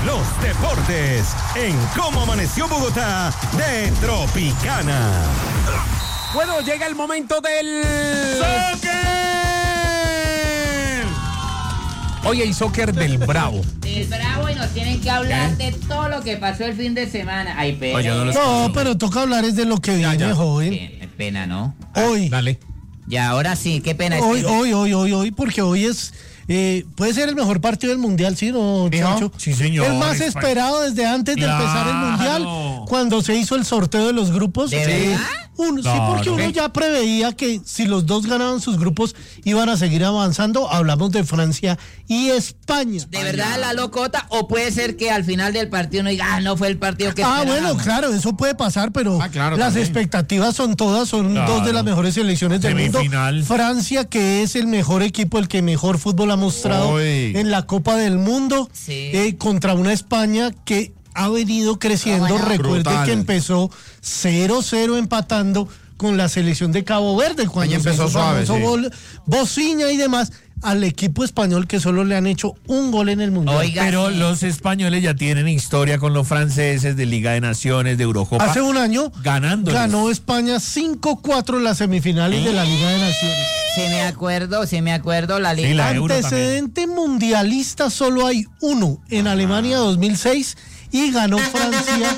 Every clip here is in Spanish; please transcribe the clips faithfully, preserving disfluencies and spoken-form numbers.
los deportes en Cómo Amaneció Bogotá de Tropicana. Bueno, llega el momento del... ¡Soccer! Oye, y soccer del Bravo. Del Bravo, y nos tienen que hablar ¿Eh? de todo lo que pasó el fin de semana. Ay, pena. Oye, no, no, pero toca hablar es de lo que ya, viene, ya. joven. Qué pena, ¿no? Hoy. Dale. Ya, ahora sí, qué pena. Hoy, es que... hoy, hoy, hoy, hoy, porque hoy es... Eh, puede ser el mejor partido del mundial, ¿sí, no, Chacho? Sí, señor. El más esperado desde antes de claro. empezar el mundial, cuando se hizo el sorteo de los grupos. ¿De verdad? Un, claro. Sí, porque uno ya preveía que si los dos ganaban sus grupos iban a seguir avanzando. Hablamos de Francia y España. ¿De verdad la locota? ¿O puede ser que al final del partido uno diga, ah, no fue el partido que Ah, esperábamos? bueno, claro, eso puede pasar, pero ah, claro, las también. expectativas son todas, son claro. dos de las mejores selecciones del Semifinal. mundo. Francia, que es el mejor equipo, el que mejor fútbol ha mostrado Oy. en la Copa del Mundo, sí. eh, contra una España que ha venido creciendo. Oh, Recuerde brutal. que empezó cero cero empatando con la selección de Cabo Verde cuando empezó suave, sí. gol, Bociña y demás, al equipo español, que solo le han hecho un gol en el mundial. Oiga, pero los españoles ya tienen historia con los franceses de Liga de Naciones, de Eurocopa. Hace un año ganando. Ganó España cinco cuatro en las semifinales ¿Eh? de la Liga de Naciones. Sí me acuerdo, sí me acuerdo la Liga. Sí, la Antecedente mundialista solo hay uno, en Alemania dos mil seis, y ganó Francia.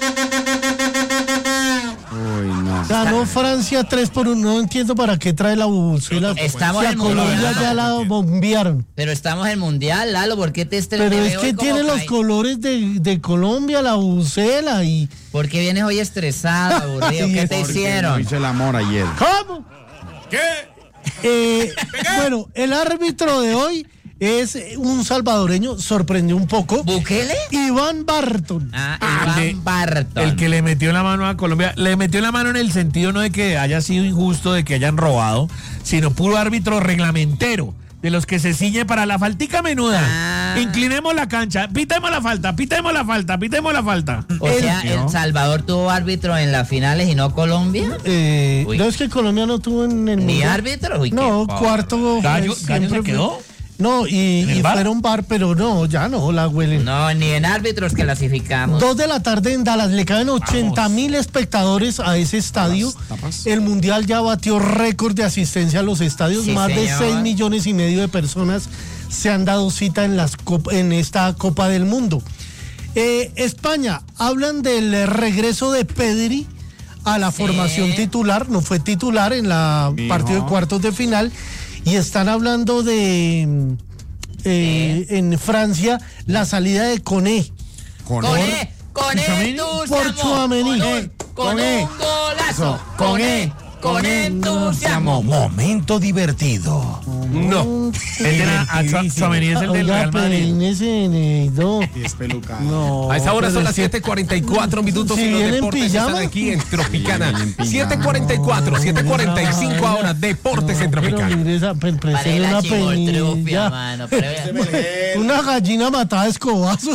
Uy, no. Ganó Francia tres por uno. No entiendo para qué trae la bubucela. Estamos en Colombia ya la bombearon. Pero estamos en mundial, Lalo, ¿por qué te estrenas? Pero es que tiene los colores de, de Colombia, la bubucela y... ¿Por qué vienes hoy estresado, aburrido? ¿Qué te hicieron? No hice el amor ayer. ¿Cómo? ¿Qué? Eh, bueno, el árbitro de hoy es un salvadoreño, sorprendió un poco. ¿Bukele? Iván Barton. Ah, Iván el de, Barton. El que le metió la mano a Colombia. Le metió la mano en el sentido no de que haya sido injusto, de que hayan robado, sino puro árbitro reglamentero, de los que se ciñe para la faltica menuda. Ah. Inclinemos la cancha, pitemos la falta, pitemos la falta, pitemos la falta. O el, sea, ¿El Salvador tuvo árbitro en las finales y no Colombia? Eh, no, es que Colombia no tuvo en el... ¿Ni árbitro? Uy, no, cuarto... ¿Gallo, Gallo se quedó? No, y, y fueron bar, pero no, ya no la huelen. No, ni en árbitros clasificamos. Dos de la tarde en Dallas, le caben ochenta mil espectadores a ese estadio. ¿Tapas? El Mundial ya batió récord de asistencia a los estadios. Sí, Más señor. de seis millones y medio de personas se han dado cita en, las, en esta Copa del Mundo. Eh, España, hablan del regreso de Pedri a la sí. formación titular. No fue titular en la Mijo. partido de cuartos de final. Y están hablando de eh, en Francia la salida de Koné. Koné, Koné, por Tchouaméni. Con un golazo. Koné, con entusiasmo. Momento divertido. No. El a Tchouaméni es el del Real Madrid. Es pelucado. No. A esa hora son las siete cuarenta y cuatro minutos si y los deportes pijama? están aquí en Tropicana. siete cuarenta y cuatro, siete cuarenta y cinco ahora, deportes no, en Tropicana. Una penilla. Mano, pero... una gallina matada a escobazos.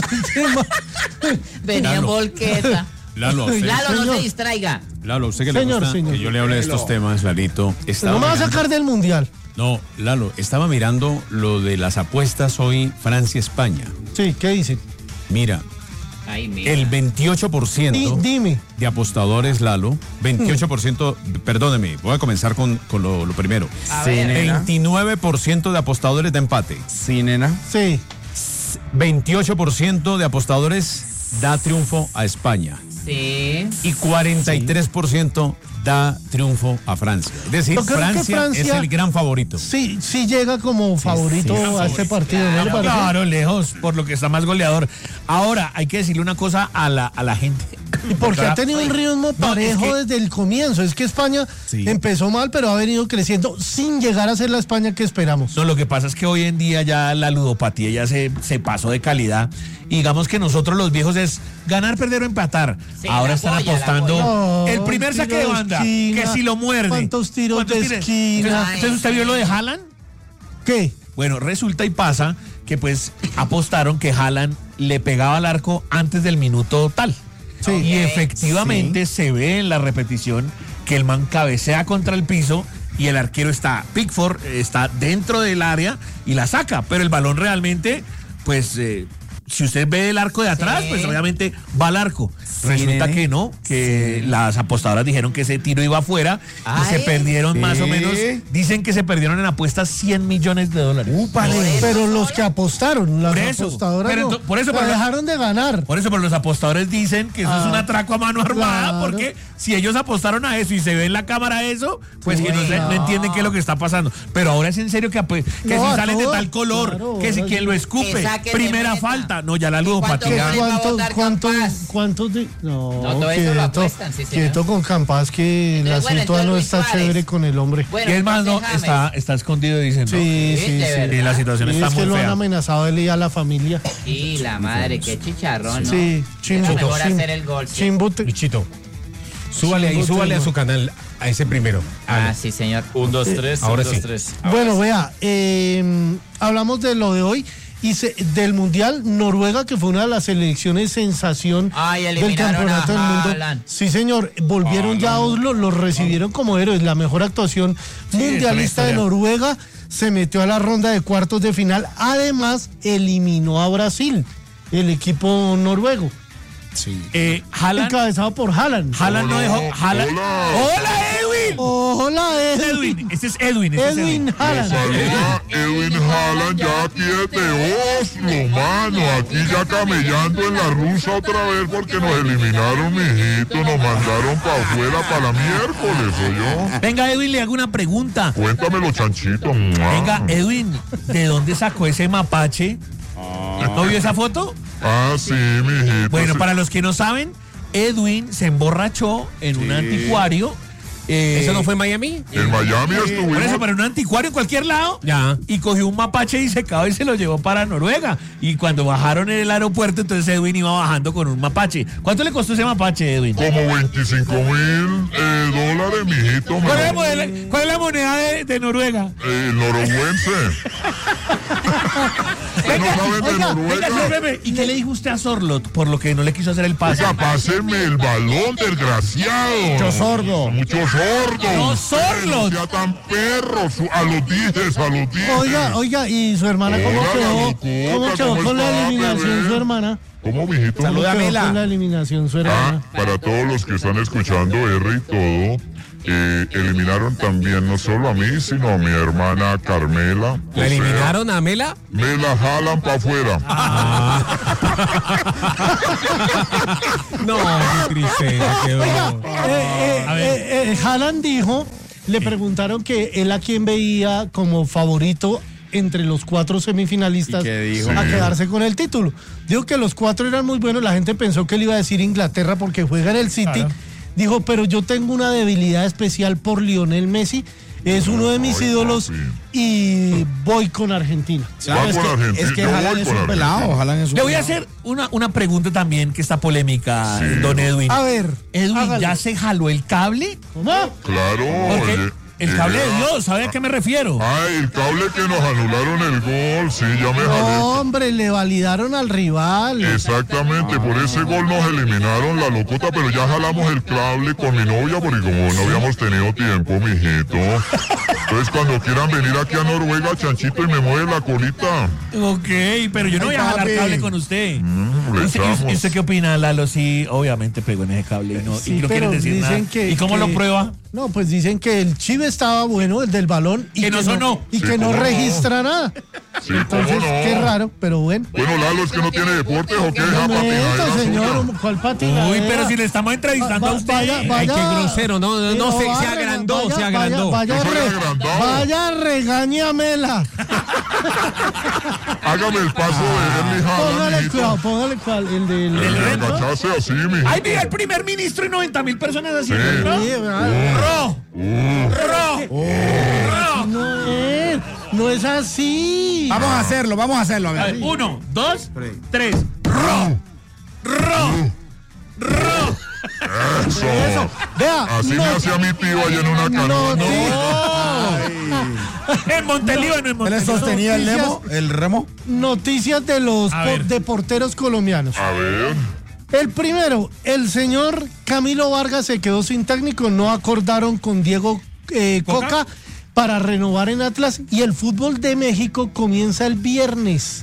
Venía en volqueta. Lalo, usted, Lalo, no señor. se distraiga. Lalo, usted que le señor, gusta señor. que yo le hable de estos temas, Lalito. No me va a sacar del mundial. No, Lalo, estaba mirando lo de las apuestas hoy, Francia-España. Sí, ¿qué dice? Mira, Ay, mira. el veintiocho por ciento D- dime. de apostadores, Lalo, veintiocho por ciento, perdóneme, voy a comenzar con, con lo, lo primero. Sí, veintinueve por ciento de apostadores de empate. Sí, nena. Sí. veintiocho por ciento de apostadores da triunfo a España. Sí. Y cuarenta y tres por ciento da triunfo a Francia. Es decir, Francia, Francia es el gran favorito. Sí, sí llega como favorito sí, sí, a favorito. este partido. Claro, ¿no? claro, lejos, por lo que está más goleador. Ahora, hay que decirle una cosa a la, a la gente. Y porque ha tenido un ritmo parejo no, es que, desde el comienzo. Es que España sí. empezó mal, pero ha venido creciendo sin llegar a ser la España que esperamos. No, lo que pasa es que hoy en día ya la ludopatía ya se, se pasó de calidad. Y digamos que nosotros los viejos es ganar, perder o empatar. Sí, Ahora están polla, apostando no, el primer saque de banda, esquina, que si lo muerde. ¿Cuántos tiros ¿Cuántos de esquina? Entonces, ¿entonces usted vio lo de Haaland? ¿Qué? Bueno, resulta y pasa que pues apostaron que Haaland le pegaba al arco antes del minuto tal. Sí. Y efectivamente sí. se ve en la repetición que el man cabecea contra el piso y el arquero está, Pickford está dentro del área y la saca, pero el balón realmente pues eh, si usted ve el arco de atrás, Sí. pues obviamente va al arco. Resulta nene. que no, que las apostadoras dijeron que ese tiro iba afuera y Ay. se perdieron Sí. más o menos, dicen que se perdieron en apuestas cien millones de dólares. Pero los que apostaron, las Por eso, apostadoras pero no, ento- por eso, la pero- dejaron de ganar. Por eso, pero los apostadores dicen que eso Ah, es un atraco a mano armada, claro. porque si ellos apostaron a eso y se ve en la cámara eso, pues que no, se- no entienden qué es lo que está pasando. Pero ahora es en serio que, ape- que No, si a salen de todos, tal color, claro, que si ahora quien sí. lo escupe, Que saquen de primera meta. falta, no, ya la ¿Y cuánto ludopatía. vale? va a ¿Cuántos, votar cuántos, Campas? cuántos de.? No, No, todo eso lo quieto, apuestan, sí, señor. quieto con Campas, que el Entonces, bueno, asunto entonces no Luis está Suárez. chévere con el hombre. Bueno, Y es más, no, entonces, está, está escondido, dicen. ¿no? Sí, sí, Sí, de sí. verdad. Y la situación Y está es que muy lo han fea. amenazado él y a la familia. Y la madre, qué chicharrón, ¿no? Sí, Chimbo. Era mejor Chim- hacer el gol. ¿sí? Chimbo te- Luchito, súbale ahí, súbale a su canal, a ese primero. Ah, sí, señor. Un, dos, tres, ahora un, sí. dos, tres. Bueno, vea, eh, hablamos de lo de hoy y se- del Mundial Noruega, que fue una de las selecciones sensación Ay, del eliminaron campeonato a del mundo. Haaland. Sí, señor, volvieron ya a Oslo, los recibieron como héroes. La mejor actuación mundialista de historia. Noruega, se metió a la ronda de cuartos de final. Además, eliminó a Brasil, el equipo noruego, Sí. Eh, Haaland, encabezado por Haaland. Haaland no dejó. Haaland, ¡Hola, Edwin! Hola, Edwin. Edwin, este es Edwin. Este es Edwin Haaland. Saluda Edwin Haaland ya aquí desde Oslo, mano. Aquí ya camellando en la rusa otra vez porque nos eliminaron, mijito. Nos mandaron para afuera para la miércoles, ¿oyó? Venga, Edwin, le hago una pregunta. Cuéntamelo, chanchito. Venga, Edwin, ¿de dónde sacó ese mapache? ¿No vio esa foto? Ah, sí, mijito. Bueno, sí. para los que no saben, Edwin se emborrachó en un anticuario. eh, ¿Eso no fue en Miami? En Miami Por estuvimos. eso, pero en un anticuario en cualquier lado. Ya. Y cogió un mapache disecado y se lo llevó para Noruega. Y cuando bajaron en el aeropuerto, entonces Edwin iba bajando con un mapache. ¿Cuánto le costó ese mapache, Edwin? Como veinticinco mil eh, dólares, mijito. me ¿Cuál es la lo- moneda, cuál es la moneda de, de Noruega? Eh, el noruense. ¿Qué no saben de Venga, Noruega? señor Pepe, ¿y qué le dijo usted a Sorlot por lo que no le quiso hacer el pase? Oiga, pásenme el balón, desgraciado. Mucho sordo. Mucho sordo. No, sordo. No sea tan perro. su- A los dijes, a los dijes. Oiga, oiga, ¿y su hermana cómo Hola, quedó? Gabucota, ¿Cómo quedó ¿cómo con la está, eliminación bebé? su hermana? ¿Cómo, mijito? ¿Cómo Salúdame. quedó con la eliminación su Ah, hermana? para todos los que están escuchando R y todo, eh, eliminaron también no solo a mí, sino a mi hermana Carmela. O ¿La sea, eliminaron a Mela? Me la jalan para afuera. No, qué tristeza quedó. Eh, eh, A ver. eh, eh, Haaland dijo, le preguntaron que él a quién veía como favorito entre los cuatro semifinalistas ¿Y qué dijo? a Sí. quedarse con el título. Dijo que los cuatro eran muy buenos, la gente pensó que él iba a decir Inglaterra porque juega en el City. Claro. Dijo, pero yo tengo una debilidad especial por Lionel Messi, es uno de mis Ay, ídolos papi. y voy con Argentina. Va con Argentina. Es que Yo voy Haaland es con un pelado, Argentina. Haaland es un Le voy a pelado. hacer una, una pregunta también que está polémica, Sí. don Edwin. A ver, Edwin, hágale. ¿ya se jaló el cable? ¿Cómo? Claro. Porque oye, el cable de eh, Dios, ¿sabe a qué me refiero? Ay, el cable que nos anularon el gol, sí, ya me jalé. No, hombre, le validaron al rival. Exactamente, por ese gol nos eliminaron la locota, pero ya jalamos el cable con mi novia porque como no habíamos tenido tiempo, mijito. Entonces cuando quieran venir aquí a Noruega, Chanchito, y me mueve la colita. Ok, pero yo no voy a jalar papi. cable con usted. Mm, le ¿Usted, echamos. usted qué opina, Lalo? Sí, obviamente pegó en ese cable y no, Sí, y no pero quieren decir dicen nada. que- ¿Y cómo que- lo prueba? No, pues dicen que el chive estaba bueno, el del balón, y Que no sonó. y Sí, que no cómo no. registra nada. Sí, Entonces, cómo no. qué raro, pero bueno. Bueno, Lalo, es que no tiene deportes o qué, Un deja momento, patinadera señor, suya. ¿cuál patina? Uy, pero si le estamos entrevistando Va- a usted. vaya, Ay, vaya. qué grosero, no, no, no, se, se vaya, agrandó, vaya, se agrandó. Vaya, Yo vaya, soy re- agrandado. vaya, regáñamela. Hágame el paso de Erling Haaland, Póngale mijito. cuidado, póngale cuidado. El del. El de reto? agacharse así, mijito. Ay, mira, el primer ministro y noventa mil personas haciendo Sí. el ro. Sí, ¿verdad? ¡Ro! ¡Ro! ¡Ro! No es, no es así. Vamos a hacerlo, vamos a hacerlo. A A ver. ver, uno, dos, tres. ¡Ro! ¡Ro! ¡Ro! Eso. Vea, Así me no- hacía mi tío allá en una canoa. no, En Montelíbano, en ¿Qué le Montelíbano. sostenía el Noticias. lemo? ¿El remo? Noticias de los A por- ver. de porteros colombianos. A ver. El primero, el señor Camilo Vargas se quedó sin técnico, no acordaron con Diego eh, ¿Coca? Coca para renovar en Atlas y el fútbol de México comienza el viernes.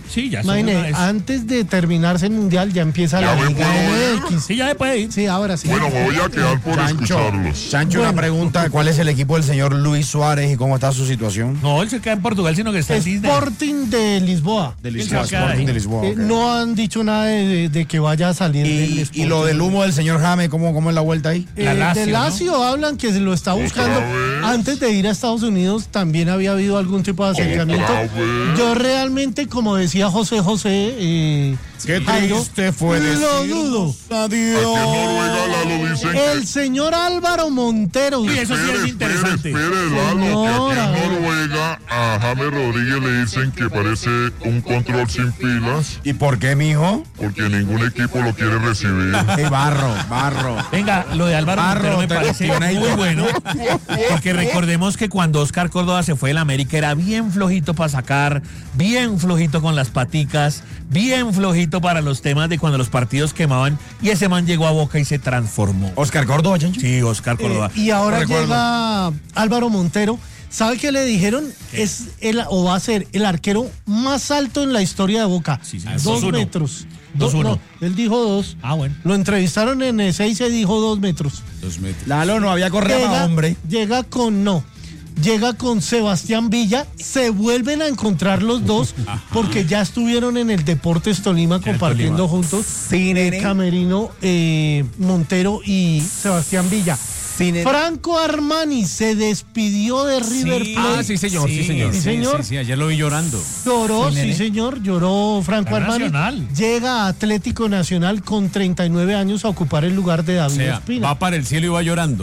Sí, ya Imagínate, antes de terminarse el mundial ya empieza ¿Ya la me Liga puedo M X. Sí, ya se puede ir. Sí, ahora sí. Bueno, me voy a quedar por Chancho, escucharlos. Chancho, Bueno. una pregunta, ¿cuál es el equipo del señor Luis Suárez y cómo está su situación? No, él se queda en Portugal, sino que está en Disney. Sporting de Lisboa. De Él Lisboa, se va a quedar Sporting ahí. de Lisboa. Eh, ok. no han dicho nada de, de- de que vaya a salir del Y, Sporting. y lo del humo del señor James, ¿cómo, cómo es la vuelta ahí? Eh, La Lazio, de ¿no? Lazio hablan que se lo está buscando. vez? Antes de ir a Estados Unidos también había habido algún tipo de acercamiento. ¿Otra vez? Yo realmente, como decía José José, eh, Qué Jairo, triste fue lo decirnos dudo. Aquí en Noruega, Lalo, dicen que... El señor Álvaro Montero. Sí, eso sí es Espere, interesante. espere, espere, Lalo, Señora. que aquí en Noruega a James Rodríguez le dicen que parece un control sin pilas ¿Y por qué, mijo? porque ningún equipo lo quiere recibir. Hey, barro, barro. Venga, lo de Álvaro Barro, Montero me te parece cuestioné. muy bueno. Porque recordemos que cuando Oscar Córdoba se fue del América era bien flojito para sacar, bien flojito con las paticas, bien flojito para los temas de cuando los partidos quemaban. Y ese man llegó a Boca y se transformó. Oscar Córdoba, Chancho. Sí, Oscar Córdoba. Eh, y ahora No recuerdo. llega Álvaro Montero. ¿Sabe qué le dijeron? Es el, o va a ser el arquero más alto en la historia de Boca. Sí, sí. Dos dos uno. metros. dos uno. No, él dijo dos. Ah, bueno. Lo entrevistaron en el seis y se dijo dos metros. Dos metros. Lalo, no había correa para Llega, hombre. llega con no. Llega con Sebastián Villa, se vuelven a encontrar los dos porque ya estuvieron en el Deportes Tolima compartiendo juntos. Sí, nene. Camerino, eh, Montero y Sebastián Villa. Sí, nene. Franco Armani se despidió de River Sí. Plate. Ah, sí, señor, sí, señor. Sí, señor. Sí, sí, ayer lo vi llorando. Lloró, Sí, sí, nene. señor, lloró Franco Está Armani. Nacional. Llega a Atlético Nacional con treinta y nueve años a ocupar el lugar de O David sea, Ospina. va para el cielo y va llorando.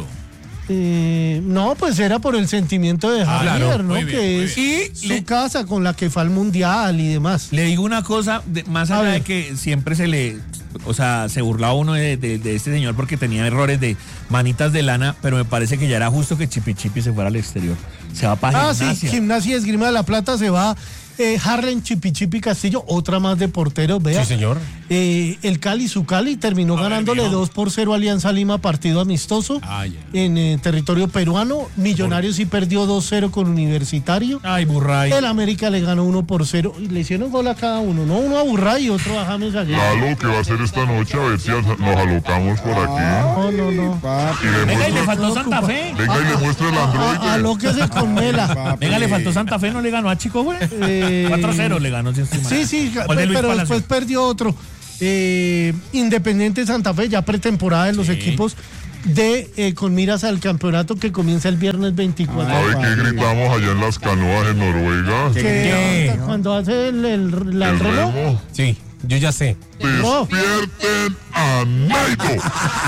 Eh, no, pues era por el sentimiento de Ah, Javier, claro, ¿no? muy bien, que muy es bien. su Y le- casa con la que fue al mundial y demás. Le digo una cosa, de- más A allá de ver. que siempre se le, o sea, se burlaba uno de, de- de este señor porque tenía errores de manitas de lana, pero me parece que ya era justo que Chipi Chipi se fuera al exterior. Se va para Ah, sí, Gimnasia. Gimnasia y Esgrima de la Plata se va. Eh, Harlen Chipi Chipi Castillo, otra más de porteros, vea. Sí, señor. Eh, el Cali, su Cali, terminó A ver, ganándole mijo. dos por cero a Alianza Lima, partido amistoso Ah, ya. en eh, territorio peruano. Millonarios sí perdió dos cero con Universitario. Ay, Burray. El América le ganó uno por cero y le hicieron gol a cada uno, ¿no? Uno a Burray y otro a James Aguirre. Lalo, ¿qué va a hacer esta noche? A ver si nos alocamos por aquí. No, no, no. Papi. Y le Venga, y le muestra, faltó Santa Fe. venga y le muestra el A, androide. alóquese con Mela. Papi. Venga, le faltó Santa Fe, no le ganó a Chico, güey. Eh, cuatro cero le ganó, si estoy mal. Sí, sí, Gol de Luis pero Palacio. después perdió otro. Eh, Independiente Santa Fe, ya pretemporada de los equipos de eh, con miras al campeonato que comienza el viernes veinticuatro. ¿Sabe qué gritamos allá en las canoas en Noruega? Que cuando hace el, el- la- el El reloj, remo. Sí, yo ya sé. Despierten a Naido.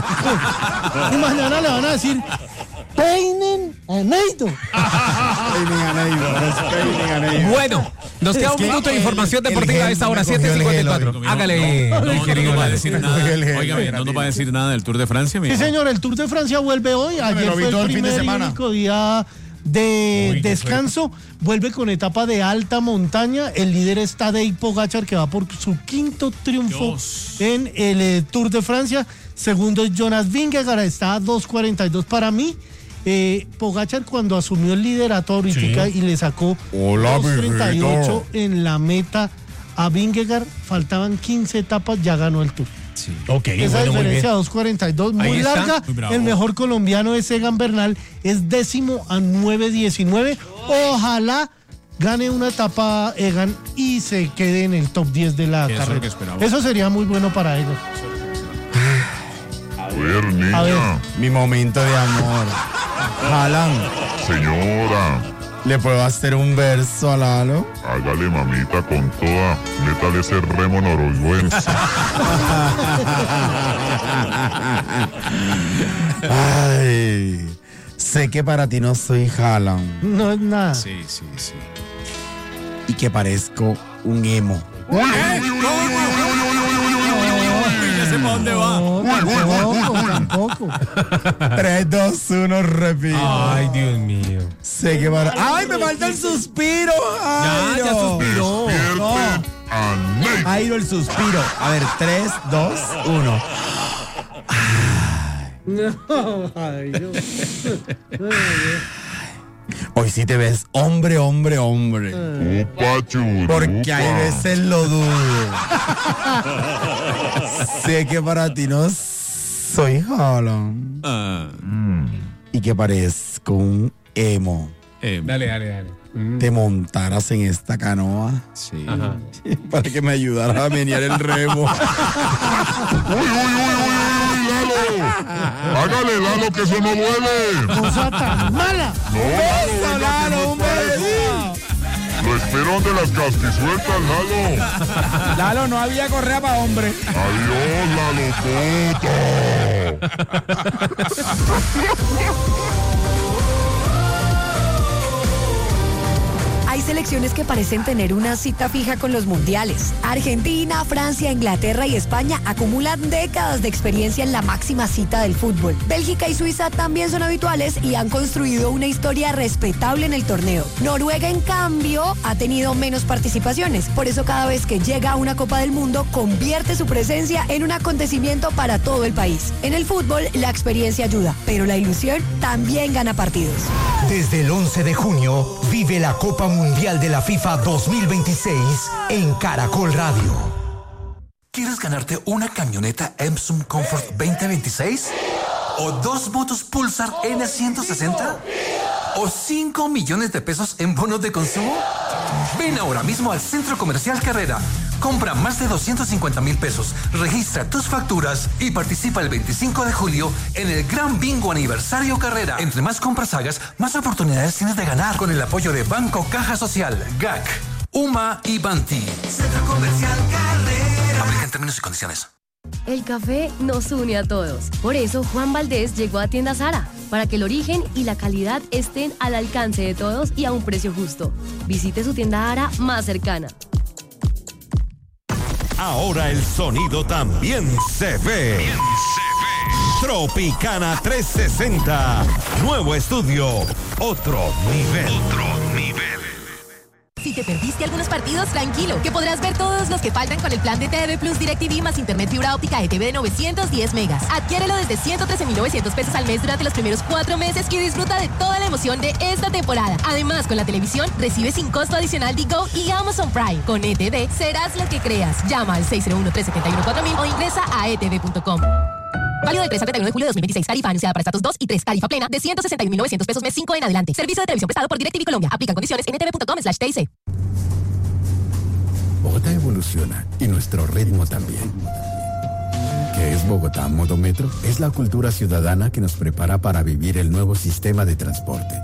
y mañana le van a decir peinen a Neito. Bueno, nos queda un que minuto de el- información el deportiva a gel esta no hora, me cogió siete el cincuenta y gel, cuatro. oiga. Hágale, No, mi no, querido no va a Lalo. decir Me nada. cogió el gel, Óigame, no nos va a decir nada del Tour de Francia, Sí, mijo. señor, el Tour de Francia vuelve hoy. Ayer lo vi fue todo el el fin de primer y semana. único día de Uy, qué descanso. Vuelve con etapa de alta montaña. El líder es Tadej Pogacar, que va por su quinto triunfo Dios. en el eh, Tour de Francia. Segundo es Jonas Vingegaard, está a dos cuarenta y dos. Para mí, eh, Pogacar cuando asumió el liderato ahorita y le sacó Hola, dos treinta y ocho mijito. en la meta a Vingegaard, faltaban quince etapas, ya ganó el Tour. Ok, Esa bueno, muy diferencia bien. dos cuarenta y dos, muy Ahí está. larga. Muy bravo. El mejor colombiano es Egan Bernal, es décimo a nueve diecinueve. Ojalá gane una etapa Egan y se quede en el top diez de la Eso es lo carrera. que esperaba. Eso sería muy bueno para Egan. A ver, niña. A ver. Mi momento de amor. Haaland, Señora, ¿le puedo hacer un verso a Lalo? hágale mamita con toda. Métale ese remo norueguense. Ay, sé que para ti no soy Haaland No es nada. Sí, sí, sí. y que parezco un emo. Ya sé para dónde va. No, tampoco, tampoco. tres, dos, uno, repito. Ay, Dios mío. Sé que para. ¡Ay, me falta el suspiro! Ya, ya Jairo! suspiró. Despierten a Naido. Jairo, el suspiro. A ver, tres, dos, uno. No, ay, Dios. Hoy sí te ves hombre, hombre, hombre. Upa, churupa. Porque hay veces lo dudo. Sé que para ti no soy Haaland. Ah, Y que parezco un emo. eh, Dale, dale, dale. Mm. Te montaras en esta canoa sí. Ajá. para que me ayudaras a menear el remo. Uy, uy, uy, uy, uy, Lalo. Hágale, Lalo, que eso no duele. Cosa tan mala. No, Lalo, venga, que no para eso. Lo espero donde las caspisueltas, Lalo. Lalo, no había correa para hombre. Adiós, Lalo puto. Hay selecciones que parecen tener una cita fija con los mundiales. Argentina, Francia, Inglaterra y España acumulan décadas de experiencia en la máxima cita del fútbol. Bélgica y Suiza también son habituales y han construido una historia respetable en el torneo. Noruega, en cambio, ha tenido menos participaciones. Por eso cada vez que llega a una Copa del Mundo, convierte su presencia en un acontecimiento para todo el país. En el fútbol, la experiencia ayuda, pero la ilusión también gana partidos. Desde el once de junio, vive la Copa Mundial de la FIFA dos mil veintiséis en Caracol Radio. ¿Quieres ganarte una camioneta Epson Comfort veinte veintiséis? ¿O dos motos Pulsar N ciento sesenta? ¿O cinco millones de pesos en bonos de consumo? Ven ahora mismo al Centro Comercial Carrera. Compra más de doscientos cincuenta mil pesos, registra tus facturas y participa el veinticinco de julio en el Gran Bingo Aniversario Carrera. Entre más compras hagas, más oportunidades tienes de ganar con el apoyo de Banco Caja Social, G A C, U M A y Banti. Centro Comercial Carrera. Aplica en términos y condiciones. El café nos une a todos. Por eso Juan Valdés llegó a Tienda Zara, para que el origen y la calidad estén al alcance de todos y a un precio justo. Visite su tienda Zara más cercana. Ahora el sonido también se ve. Tropicana trescientos sesenta. Nuevo estudio. Otro nivel. Otro nivel. Si te perdiste algunos partidos, tranquilo, que podrás ver todos los que faltan con el plan de T V Plus DirecTV más internet fibra óptica E T V de novecientos diez megas. Adquiérelo desde ciento trece mil novecientos pesos al mes durante los primeros cuatro meses y disfruta de toda la emoción de esta temporada. Además, con la televisión, recibe sin costo adicional Digo y Amazon Prime. Con E T V, serás lo que creas. Llama al seis cero uno, tres siete uno, cuatro mil o ingresa a e t v punto com. Válido del tres al treinta y uno de julio de dos mil veintiséis. Tarifa anunciada para estatus dos y tres. Tarifa plena de ciento sesenta y un mil novecientos pesos mes cinco en adelante. Servicio de televisión prestado por DirecTV Colombia. Aplican condiciones en e t v punto com slash t i c. Bogotá evoluciona y nuestro ritmo también. ¿Qué es Bogotá Modo Metro? Es la cultura ciudadana que nos prepara para vivir el nuevo sistema de transporte.